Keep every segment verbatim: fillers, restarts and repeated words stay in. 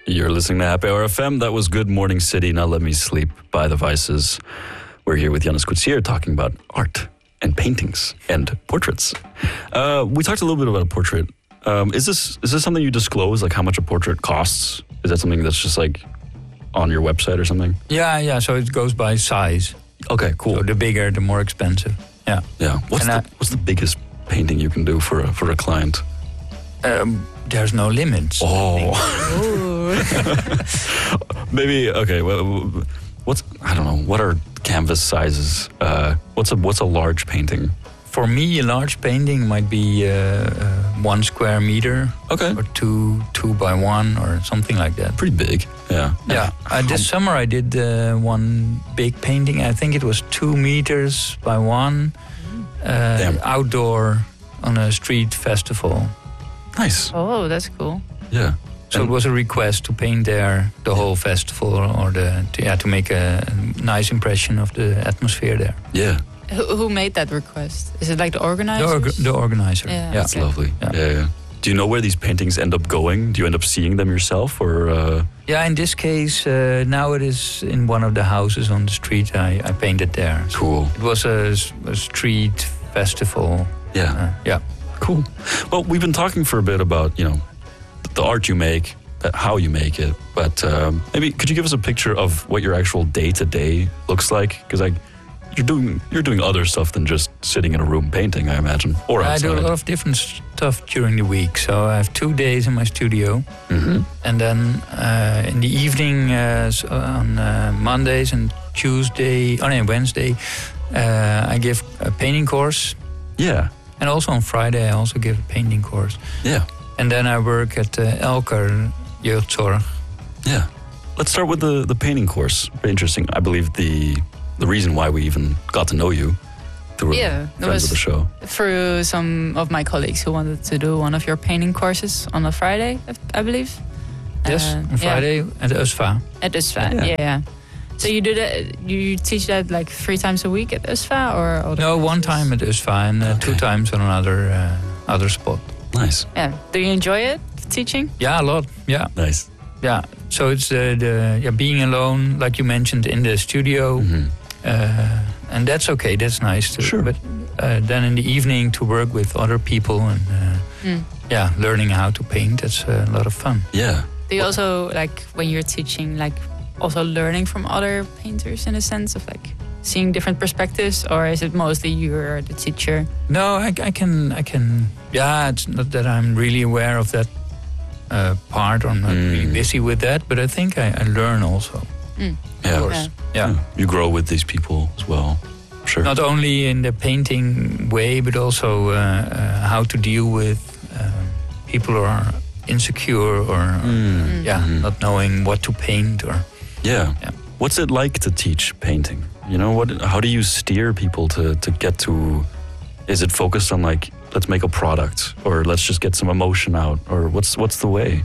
You're listening to Happy Hour F M. That was Good Morning City, Now Let Me Sleep by The Vices. We're here with Jannes Koetsier talking about art and paintings and portraits. Uh, we talked a little bit about a portrait. Um, is this is this something you disclose, like how much a portrait costs? Is that something that's just like on your website or something? Yeah, yeah. So it goes by size. Okay, cool. So the bigger, the more expensive. Yeah. Yeah. What's And the I- What's the biggest painting you can do for a, for a client? Um, there's no limits. Oh. Maybe okay. Well, what's I don't know. What are canvas sizes? Uh, what's a what's a large painting? For me, a large painting might be uh, uh, one square meter. Okay. Or two two by one or something like that. Pretty big. Yeah. Yeah. Uh, this summer I did uh, one big painting. I think it was two meters by one. Uh, Damn. Outdoor on a street festival. Nice. Oh, that's cool. Yeah. So it was a request to paint there the whole festival, or the to, yeah to make a nice impression of the atmosphere there. Yeah. Who, who made that request? Is it like the The, organizers? org- the organizer. Yeah. That's Okay. lovely. Yeah. Yeah. yeah. Do you know where these paintings end up going? Do you end up seeing them yourself, or? Uh... Yeah, in this case, uh, now it is in one of the houses on the street. I, I painted there. So Cool. it was a, s- a street festival. Yeah. Uh, yeah. Cool. Well, we've been talking for a bit about, you know, the art you make, that how you make it. But um, maybe could you give us a picture of what your actual day to day looks like? Because I, you're doing you're doing other stuff than just sitting in a room painting, I imagine, or I outside. do a lot of different stuff during the week. So I have two days in my studio. Mm-hmm. And then uh, in the evening, uh, so on uh, Mondays and Tuesday, oh no, Wednesday, uh, I give a painting course. Yeah. And also on Friday, I also give a painting course. Yeah. And then I work at uh, Elker Jeugdzorg. Yeah. Let's start with the, the painting course. Very interesting. I believe the the reason why we even got to know you through Yeah, that friends was- of the show. Through some of my colleagues who wanted to do one of your painting courses on a Friday, I believe. Yes, Uh, on yeah, Friday at U S V A. at U S V A. Yeah. Yeah. yeah. So you do that? You teach that like three times a week at U S V A, or other No, one places? time at U S V A and uh, two Okay. times on another uh, other spot. Nice. Yeah. Do you enjoy it? Teaching? Yeah, a lot. Yeah, Nice. yeah. So it's uh, the yeah being alone, like you mentioned, in the studio, Mhm. uh, and that's okay. That's nice too. Sure. But uh, then in the evening to work with other people and uh, Mm. yeah, learning how to paint. That's a lot of fun. Yeah. Do you also like when you're teaching, like also learning from other painters in a sense of like seeing different perspectives, or is it mostly you're the teacher? No, I, I can, I can. Yeah, it's not that I'm really aware of that uh, part, or I'm not Mm. really busy with that. But I think I, I learn also. Mm. Yeah. Of course. Yeah. Yeah. Yeah. You grow with these people as well. Sure. Not only in the painting way, but also uh, uh, how to deal with uh, people who are insecure or Mm. yeah, Mhm. not knowing what to paint or. Yeah. Yeah. What's it like to teach painting? You know, what? How do you steer people to, to get to? Is it focused on like, let's make a product, or let's just get some emotion out, or what's what's the way?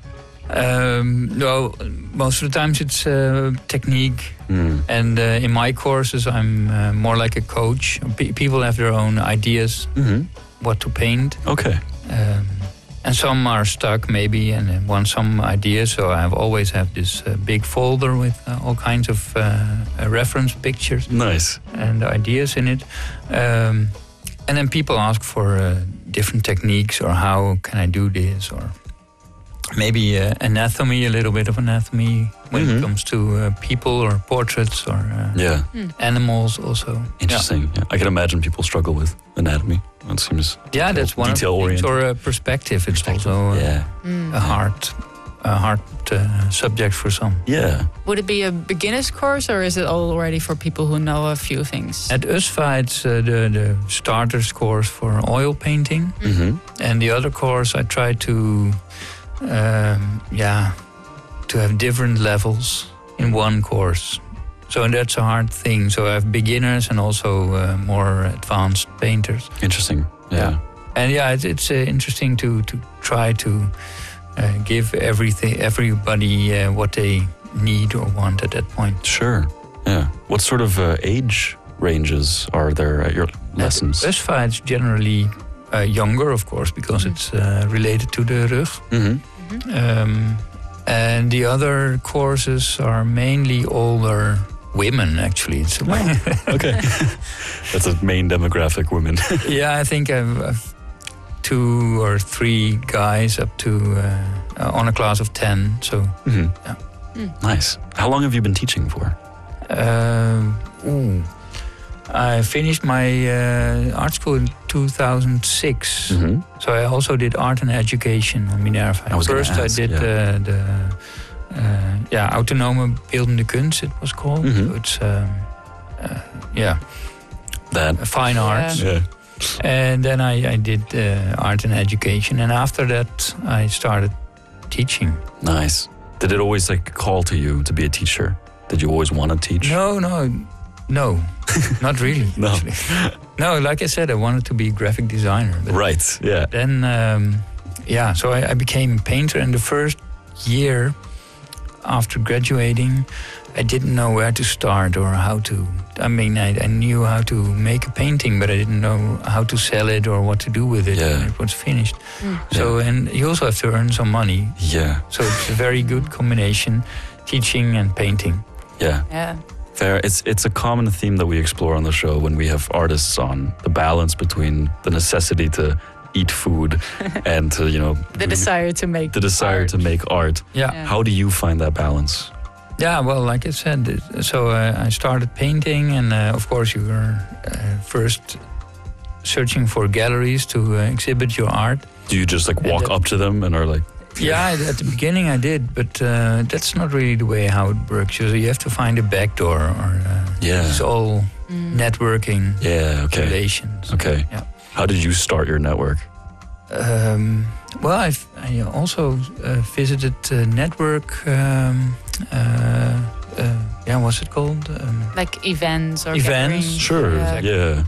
Um, no, most of the times it's uh, technique. Mm. And uh, in my courses, I'm uh, more like a coach. P- people have their own ideas Mm-hmm. what to paint, Okay. um, and some are stuck maybe and uh, want some ideas. So I have always have this uh, big folder with uh, all kinds of uh, uh, reference pictures Nice. and ideas in it. Um, and then people ask for uh, different techniques, or how can I do this, or maybe uh, anatomy, a little bit of anatomy when Mhm. it comes to uh, people or portraits or uh, Yeah. animals also. Interesting. Yeah. I can imagine people struggle with anatomy. That seems. Yeah, that's one of the things. Detail-oriented. Or uh, perspective. It's also uh, Yeah. Mm. a hard, a hard uh, subject for some. Yeah. Would it be a beginner's course, or is it already for people who know a few things? At U S V A, it's uh, the, the starters course for oil painting. Mm-hmm. And the other course, I try to, um, yeah, to have different levels in one course. So that's a hard thing. So I have beginners and also uh, more advanced painters. Interesting. Yeah. Yeah. And yeah, it's, it's uh, interesting to to try to uh, give everything, everybody uh, what they need or want at that point. Sure. Yeah. What sort of uh, age ranges are there at your lessons? U S V A is generally uh, younger, of course, because it's uh, related to the rug. Mm-hmm. Um, And the other courses are mainly older women, actually. So Okay. That's a main demographic, women. yeah, I think I've, I've two or three guys up to uh, on a class of ten. So Mm-hmm. yeah. Mm. Nice. How long have you been teaching for? Uh, ooh. I finished my uh, art school in two thousand six. Mm-hmm. So I also did art and education on Minerva. I was gonna First ask, I did yeah. uh, the uh, yeah, Autonome Beeldende Kunst, it was called. Mhm. So it's um, uh, yeah, That. fine arts. Yeah. And then I, I did uh, art and education, and after that I started teaching. Nice. Did it always like call to you to be a teacher? Did you always want to teach? No, no, no, not really. No. actually. No, like I said, I wanted to be a graphic designer. But Right. Yeah. then, um, yeah, so I, I became a painter, and the first year after graduating, I didn't know where to start or how to. I mean, I, I knew how to make a painting, but I didn't know how to sell it or what to do with it Yeah. when it was finished. Mm. So, and you also have to earn some money. Yeah. So it's a very good combination, teaching and painting. Yeah. Yeah. Fair. It's it's a common theme that we explore on the show when we have artists on, the balance between the necessity to eat food and to, you know, The desire to make the desire art. to make art. Yeah. Yeah. How do you find that balance? Yeah, well, like I said, it- so uh, I started painting, and uh, of course, you were uh, first searching for galleries to uh, exhibit your art. Do you just like walk And, uh, up to them and are like, Yeah, at the beginning I did, but uh, that's not really the way how it works. So you have to find a back door, or uh, Yeah. it's all Mm. networking yeah, okay, relations. okay. Yeah. How did you start your network? Um, well, I've, I also uh, visited uh, network. Um, uh, uh, yeah, what's it called? Um, Like events or Events, gatherings. Sure. Yeah. Yeah.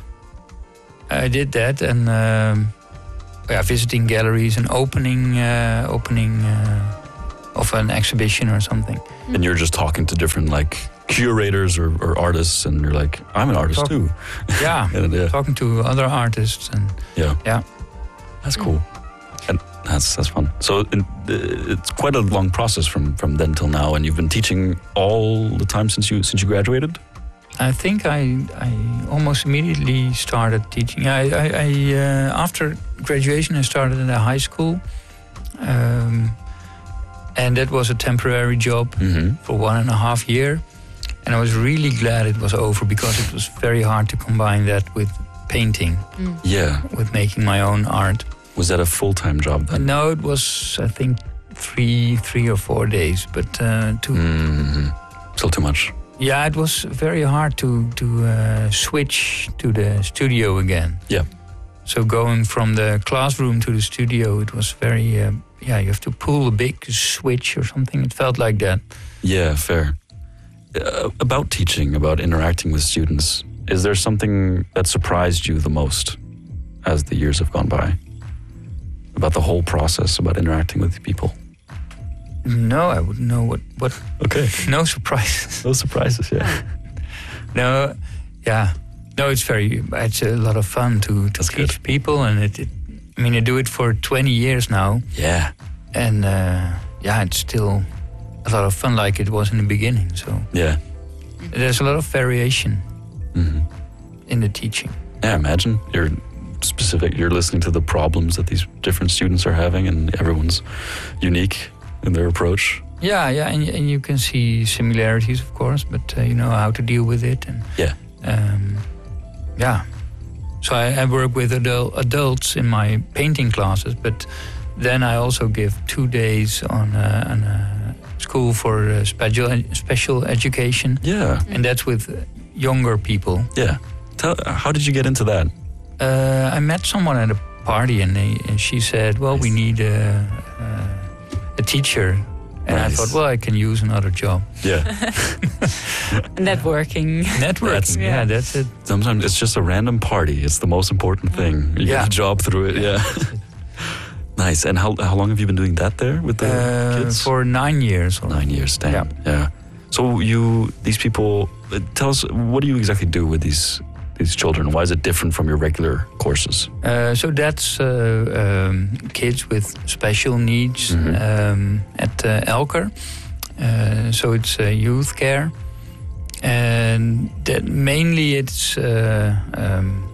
I did that, and um, yeah, visiting galleries and opening uh, opening uh, of an exhibition or something. And you're just talking to different like curators or, or artists, and you're like, I'm an artist Talk- too. Yeah, And, yeah, talking to other artists, and yeah, yeah. That's cool. And that's that's fun. So in, uh, it's quite a long process from from then till now, and you've been teaching all the time since you since you graduated. I think I I almost immediately started teaching. I, I, I uh, after graduation I started in a high school, um, and that was a temporary job Mm-hmm. for one and a half year, and I was really glad it was over because it was very hard to combine that with painting, Mm. Yeah. with making my own art. Was that a full time job then? No, it was I think three three or four days, but uh, two. Mm-hmm. Still too much. Yeah, it was very hard to to uh, switch to the studio again. Yeah. So going from the classroom to the studio, it was very uh, yeah. You have to pull a big switch or something. It felt like that. Yeah, fair. Uh, about teaching, about interacting with students, is there something that surprised you the most as the years have gone by? About the whole process, about interacting with people? No, I wouldn't know what what. Okay. No surprises. No surprises, yeah. No, yeah, no. It's very. It's a lot of fun to to That's teach people, and it, it. I mean, I do it for twenty years now, Yeah. and uh, yeah, it's still a lot of fun, like it was in the beginning. So Yeah. there's a lot of variation Mm-hmm. in the teaching. Yeah, imagine you're specific, you're listening to the problems that these different students are having, and everyone's unique in their approach. Yeah, yeah, and, and you can see similarities, of course, but uh, you know how to deal with it, and Yeah. um, yeah. So I, I work with adult, adults in my painting classes, but then I also give two days on uh, on a school for uh, special special education, Yeah. and that's with younger people. Yeah. Tell, how did you get into that? Uh, I met someone at a party, and, they, and she said, "Well, we need a, a, a teacher." And I Nice. thought, well, I can use another job. Yeah. Networking. Networking, That's- yeah, yeah. that's it. Sometimes it's just a random party. It's the most important thing. You Yeah. get a job through it. Yeah. Nice. And how how long have you been doing that there with the Uh, kids? for nine years. Or, Nine years. Damn. Yeah. Yeah. So you, these people, uh, tell us, what do you exactly do with these these children? Why is it different from your regular courses? Uh, so that's uh, um, kids with special needs Mhm. um, at uh, Elker. Uh, so it's uh, youth care, and that mainly it's uh, um,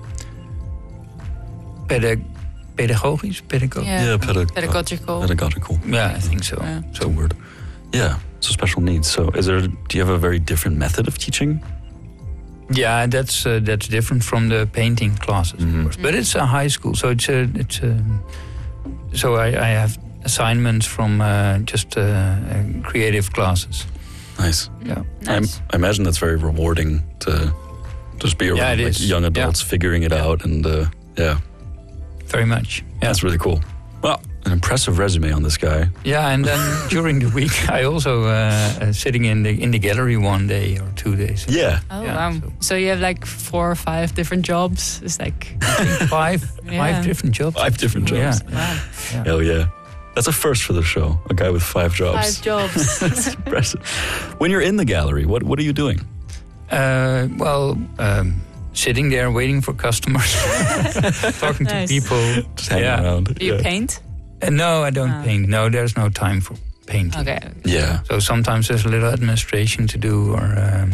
pedag- pedagogisch, pedago- Yeah. Yeah, pedag- Pedagogical. pedagogical. yeah, I think so. Yeah. That's a word. Yeah, so special needs. So, is there? Do you have a very different method of teaching? Yeah, that's uh, that's different from the painting classes, Mhm. of course. But it's a high school, so it's a it's a. So I, I have assignments from uh, just uh, uh, creative classes. Nice. Yeah. I, Nice. I imagine that's very rewarding to just be around Yeah, it like, is. young adults figuring it Yeah. out, and uh, yeah, Very much. Yeah. that's really cool. Well, an impressive resume on this guy. Yeah, and then during the week, I also uh, uh, sitting in the in the gallery one day or two days. Yeah. Oh, Yeah, wow. so- So you have like four or five different jobs. It's like Five, Yeah. five different jobs. Five different jobs. Yeah. wow, Yeah. Hell yeah. That's a first for the show. A guy with five jobs. five jobs. That's impressive. When you're in the gallery, what what are you doing? Uh, well, um, sitting there waiting for customers, talking to Nice. people. Just hanging Yeah. around. Do you yeah. paint? Uh, no, I don't Ah. paint. No, there's no time for painting. Okay. Yeah. So sometimes there's a little administration to do, or um,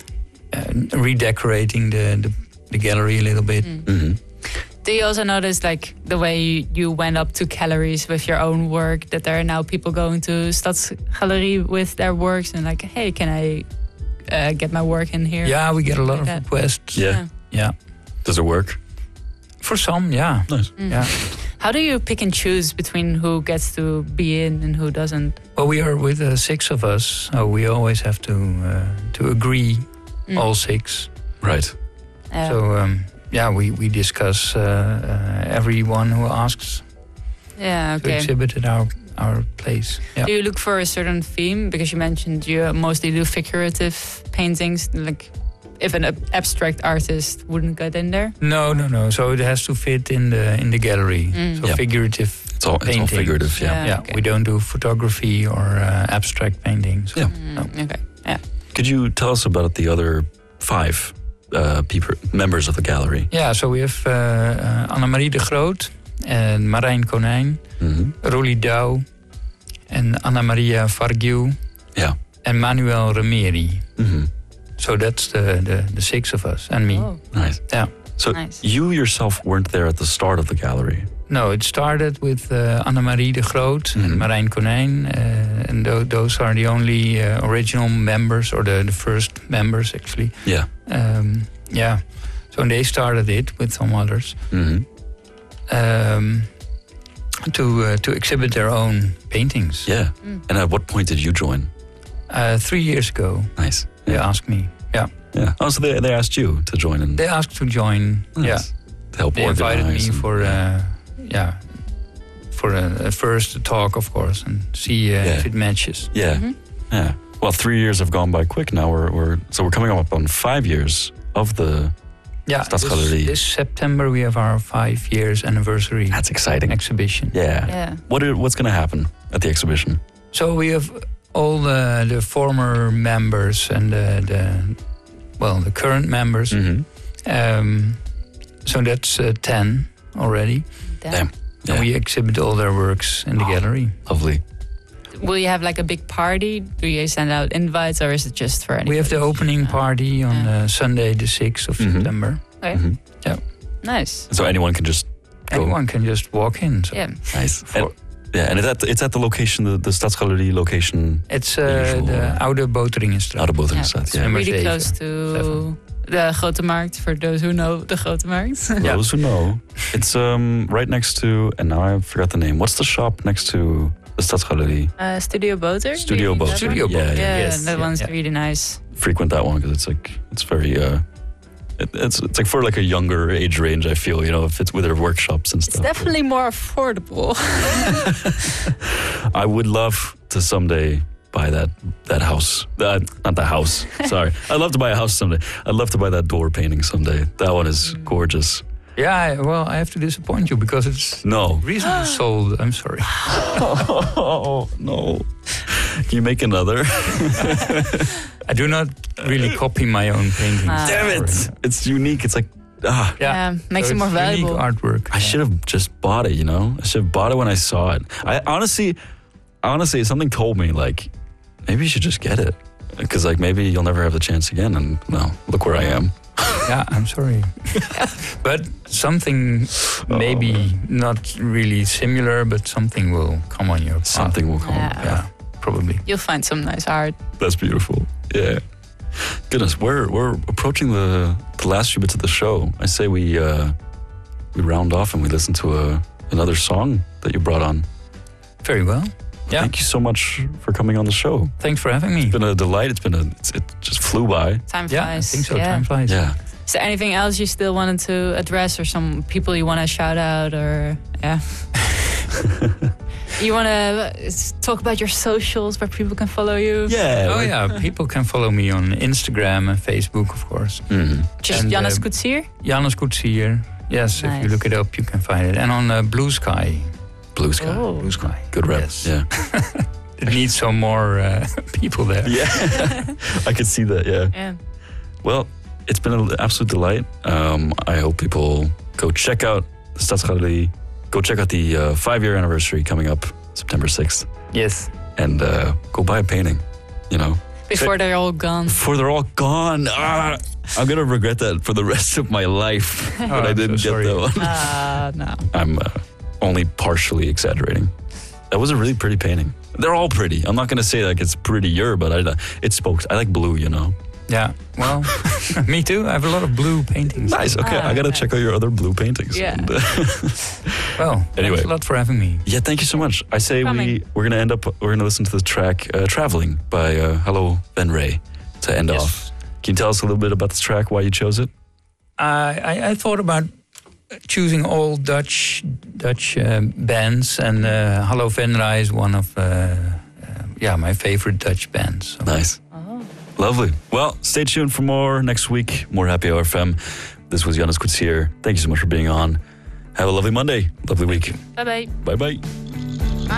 uh, redecorating the, the the gallery a little bit. Mm. hmm Do you also notice like the way you, you went up to galleries with your own work, that there are now people going to Stadsgalerie with their works and like, hey, can I uh, get my work in here? Yeah, we get a lot Like of that. requests. Yeah. Yeah, Does it work? for some, yeah, Nice. Mm. yeah. How do you pick and choose between who gets to be in and who doesn't? Well, we are with uh, six of us, so we always have to uh, to agree, Mm. all six. Right. Uh, So um, yeah, we we discuss uh, uh, everyone who asks yeah, to okay. exhibit at our our place. Yeah. Do you look for a certain theme? Because you mentioned you mostly do figurative paintings. Like, if an ab- abstract artist wouldn't get in there. No, no, no. So it has to fit in the in the gallery. Mm. So Yeah. figurative. It's all, it's all Painting. figurative, yeah. Yeah. Yeah, okay. we don't do photography or uh, abstract paintings. Yeah. Mm, No. Okay. Yeah. Could you tell us about the other five uh, people, members of the gallery? Yeah, so we have uh, uh, Annemarie de Groot and Marijn Konijn, hmm Rolly Douw and Anna Maria Vargiu Yeah. and Manuel Remeri. hmm So that's the, the, the six of us and me. Oh, Nice. Yeah. So Nice. you yourself weren't there at the start of the gallery. No, it started with uh, Annemarie de Groot Mhm. and Marijn Konijn. Uh, and tho- those are the only uh, original members, or the, the first members actually. Yeah. Um, yeah. So they started it with some others hmm um, to uh, to exhibit their own paintings. Yeah. Mm. And at what point did you join? Uh, three years ago, Nice. they Yeah. asked me. Yeah, yeah. Oh, so they, they asked you to join in. they asked to join. Nice. Yeah, To help they invited organize. me and- for uh, yeah for a, a first talk, of course, and see uh, Yeah. if it matches. Yeah. Mhm. Yeah. Well, three years have gone by quick now. We're, we're so we're coming up on five years of the. Yeah, Stadsgalerie. this, this September we have our five years anniversary That's exciting. exhibition. Yeah. Yeah. What are, what's going to happen at the exhibition? So we have all the, the former members and the, the well the current members. Mm-hmm. Um, so that's uh, ten already. Damn. Damn. And we exhibit all their works in the gallery. Lovely. Will you have like a big party? Do you send out invites, or is it just for anybody? We have the opening Yeah. party on Yeah. uh, Sunday, the sixth of Mhm. September. Okay. Mhm. Nice. So anyone can just go. Anyone can just walk in. So Yeah. Nice. For- And, yeah, and it's at, it's at the location, the, the Stadsgalerie location, It's uh, Usual, the uh, Oude Boteringenstraat. out of both Yeah. yeah. It's Yeah. Number really seven. close to Seven. the Grote Markt, for those who know the Grote Markt. Yeah. Those who know, it's um right next to, and now I forgot the name. What's the shop next to the Stadsgalerie? Uh, Studio Boter? Studio You- Boter. that Studio one? Yeah, Boter. yeah. Yeah, Yes, that yeah, one's yeah. really nice. Frequent that one because it's like it's very uh, it, it's it's like for like a younger age range. I feel, you know, if it's with their workshops and It's stuff. definitely more affordable. I would love to someday buy that that house. Uh, not the house. Sorry, I'd love to buy a house someday. I'd love to buy that door painting someday. That one is gorgeous. Yeah, I- well, I have to disappoint you because it's No. recently sold. I'm sorry. Oh no! Can you make another? I do not really copy my own paintings. Ah. Damn it! It's unique. It's like ah. Yeah, makes So it more it's valuable. Unique artwork. I should have just bought it. You know, I should have bought it when I saw it. I honestly, honestly, something told me like maybe you should just get it because like maybe you'll never have the chance again. And well, look where I am. Yeah, I'm sorry. But something maybe not really similar, but something will come on your path. Something will come. Yeah. Yeah, probably. You'll find some nice art. That's beautiful. Yeah. Goodness, we're we're approaching the the last few bits of the show. I say we uh, we round off and we listen to a, another song that you brought on. Very well. Yeah. Thank you so much for coming on the show. Thanks for having me. It's been a delight. It's been a it's, it just flew by. Time Yeah, flies. I think so. Yeah. Time flies. Yeah. Is there anything else you still wanted to address, or some people you want to shout out, or yeah? You want to talk about your socials where people can follow you? Yeah. Oh yeah, people can follow me on Instagram and Facebook, of course. Mhm. Just And, Jannes uh, Koetsier? Jannes Koetsier. Yes, if Nice. you look it up, you can find it. And on uh, Blue Sky. Blue Sky. Oh. Blue Sky. Good rep. Yes. Yeah. It needs some more uh, people there. Yeah. I could see that. Yeah. Yeah. Well, it's been an absolute delight. Um, I hope people go check out the Stadsgalerie. Go check out the uh, five-year anniversary coming up September sixth. Yes. And uh, go buy a painting, you know. Before they're all gone. Before they're all gone. Ah, I'm going to regret that for the rest of my life. But I I'm didn't so get sorry. that one. Uh, no. I'm uh, only partially exaggerating. That was a really pretty painting. They're all pretty. I'm not going to say like it's prettier, but I, it spoke. I like blue, you know. Yeah. Well, me too. I have a lot of blue paintings. Nice. Okay, Ah, I got to nice. check out your other blue paintings. Yeah. And, uh, Well, Anyway. thanks a lot for having me. yeah, thank you so much. I say we Coming. we're gonna end up we're gonna listen to the track uh, "Traveling" by uh, Hello Ben Ray to end Yes. off. Can you tell us a little bit about this track? Why you chose it? I, I, I thought about choosing all Dutch Dutch uh, bands, and uh, Hallo Venray is one of uh, uh, yeah my favorite Dutch bands. So. Nice, Oh. lovely. Well, stay tuned for more next week. More Happy Hour F M. This was Jannes Koetsier. Thank you so much for being on. Have a lovely Monday, lovely week. Bye bye. Bye bye.